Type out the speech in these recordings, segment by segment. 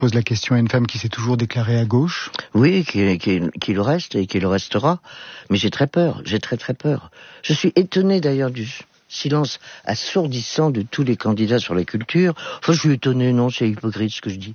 pose la question à une femme qui s'est toujours déclarée à gauche. Oui, qui le reste et qui le restera. Mais j'ai très peur, j'ai très très peur. Je suis étonné d'ailleurs du silence assourdissant de tous les candidats sur la culture. Enfin, je suis étonné, non, c'est hypocrite ce que je dis.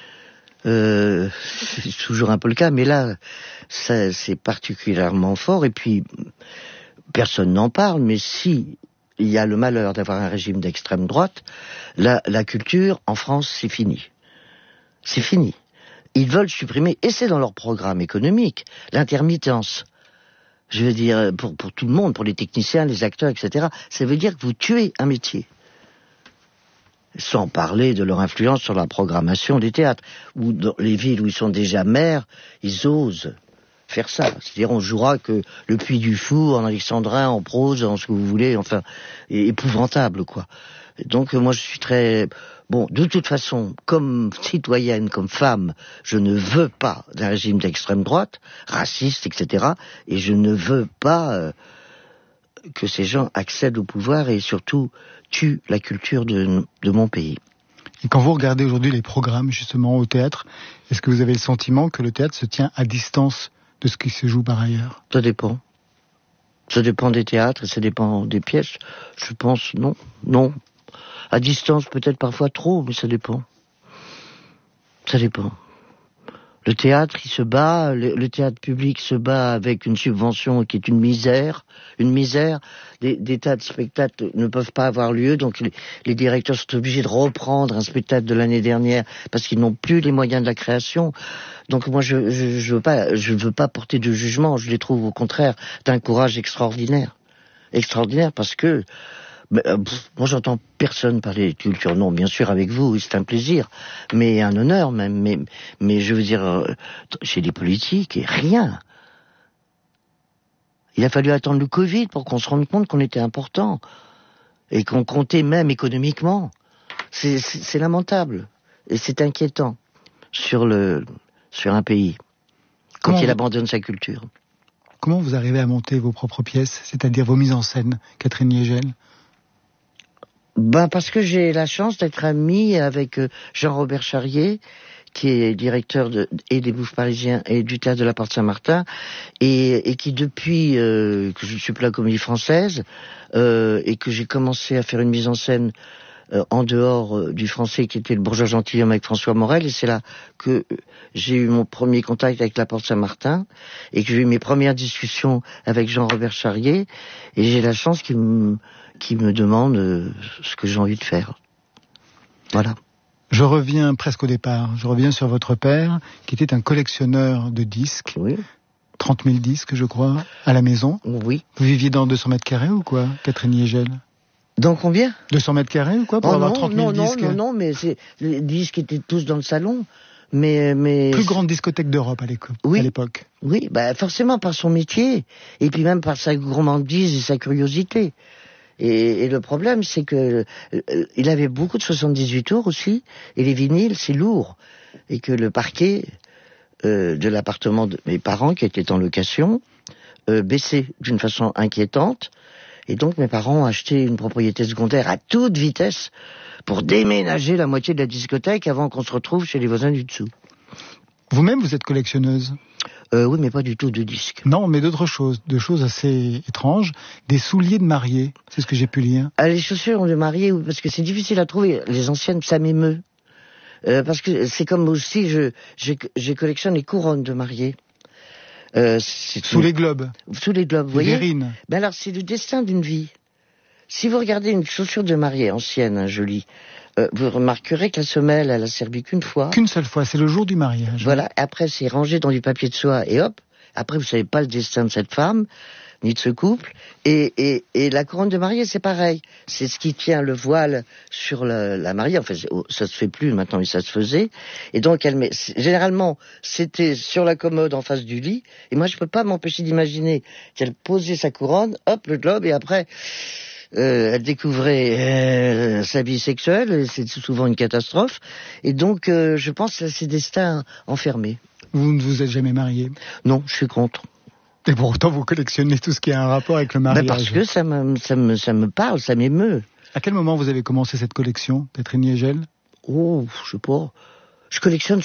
C'est toujours un peu le cas, mais là, ça, c'est particulièrement fort. Et puis, personne n'en parle, mais si il y a le malheur d'avoir un régime d'extrême droite, la culture, en France, c'est fini. C'est fini. Ils veulent supprimer, et c'est dans leur programme économique, l'intermittence. Je veux dire, pour tout le monde, pour les techniciens, les acteurs, etc. Ça veut dire que vous tuez un métier. Sans parler de leur influence sur la programmation des théâtres. Ou dans les villes où ils sont déjà maires, ils osent faire ça. C'est-à-dire, on jouera que le Puy du Fou, en alexandrin, en prose, en ce que vous voulez, enfin, épouvantable, quoi. Donc, moi, je suis très... Bon, de toute façon, comme citoyenne, comme femme, je ne veux pas d'un régime d'extrême droite, raciste, etc. Et je ne veux pas que ces gens accèdent au pouvoir et surtout tuent la culture de mon pays. Et quand vous regardez aujourd'hui les programmes, justement, au théâtre, est-ce que vous avez le sentiment que le théâtre se tient à distance de ce qui se joue par ailleurs? Ça dépend. Ça dépend des théâtres et ça dépend des pièces. Je pense, non. À distance, peut-être parfois trop, mais ça dépend. Ça dépend. Le théâtre, il se bat, le théâtre public se bat avec une subvention qui est une misère. Des tas de spectacles ne peuvent pas avoir lieu, donc les directeurs sont obligés de reprendre un spectacle de l'année dernière parce qu'ils n'ont plus les moyens de la création. Donc moi, je veux pas porter de jugement. Je les trouve au contraire d'un courage extraordinaire, parce que moi, j'entends personne parler de culture. Non, bien sûr, avec vous, c'est un plaisir, mais un honneur même. Mais je veux dire, chez les politiques, rien. Il a fallu attendre le Covid pour qu'on se rende compte qu'on était important et qu'on comptait même économiquement. C'est lamentable et c'est inquiétant sur un pays quand il abandonne sa culture. Comment vous arrivez à monter vos propres pièces, c'est-à-dire vos mises en scène, Catherine Niégel? Parce que j'ai la chance d'être amie avec Jean-Robert Charrier, qui est directeur et des Bouffes Parisiens et du Théâtre de la Porte Saint-Martin, et qui depuis que je suis plus la Comédie Française, et que j'ai commencé à faire une mise en scène en dehors du français, qui était le Bourgeois Gentilhomme avec François Morel, et c'est là que j'ai eu mon premier contact avec la Porte Saint-Martin, et que j'ai eu mes premières discussions avec Jean-Robert Charrier, et j'ai la chance qu'il me demande ce que j'ai envie de faire. Voilà. Je reviens presque au départ. Je reviens sur votre père, qui était un collectionneur de disques. Oui. 30 000 disques, je crois, à la maison. Oui. Vous viviez dans 200 mètres carrés ou quoi, Catherine Niégel? Dans combien? 200 mètres carrés ou quoi, pour avoir 30 000 disques? Non, mais les disques étaient tous dans le salon. Mais plus grande discothèque d'Europe à l'époque. Oui, forcément par son métier, et puis même par sa gourmandise et sa curiosité. Et le problème, c'est que il avait beaucoup de 78 tours aussi, et les vinyles, c'est lourd. Et que le parquet de l'appartement de mes parents, qui était en location, baissait d'une façon inquiétante. Et donc mes parents ont acheté une propriété secondaire à toute vitesse pour déménager la moitié de la discothèque avant qu'on se retrouve chez les voisins du dessous. Vous-même, vous êtes collectionneuse? Oui, mais pas du tout de disques. Non, mais d'autres choses, de choses assez étranges. Des souliers de mariée, c'est ce que j'ai pu lire. Les chaussures de mariée, parce que c'est difficile à trouver. Les anciennes, ça m'émeut. Parce que c'est comme aussi, je collectionne les couronnes de mariée. Sous les globes. Sous les globes, vous voyez. Verrines. Alors, c'est le destin d'une vie. Si vous regardez une chaussure de mariée ancienne, jolie, vous remarquerez que la semelle, elle a servi qu'une fois. Qu'une seule fois, c'est le jour du mariage. Voilà, après c'est rangé dans du papier de soie et hop, après vous savez pas le destin de cette femme, ni de ce couple, et la couronne de mariée c'est pareil, c'est ce qui tient le voile sur la mariée, enfin ça se fait plus maintenant mais ça se faisait, et donc généralement c'était sur la commode en face du lit, et moi je peux pas m'empêcher d'imaginer qu'elle posait sa couronne, hop le globe, et après... elle découvrait sa vie sexuelle, et c'est souvent une catastrophe, et donc je pense à ses destins enfermés. Vous ne vous êtes jamais marié? Non, je suis contre. Et pourtant vous collectionnez tout ce qui a un rapport avec le mariage. Parce que ça me parle, ça m'émeut. À quel moment vous avez commencé cette collection, Catherine Niégel? Oh, je sais pas. Je collectionne